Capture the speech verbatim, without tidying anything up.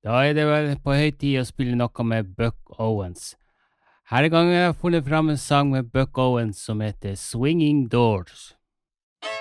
Da er det vel på høy tid å spille noe med Buck Owens. Her gangen har jeg funnet fram en sang med Buck Owens som heter Swinging Doors.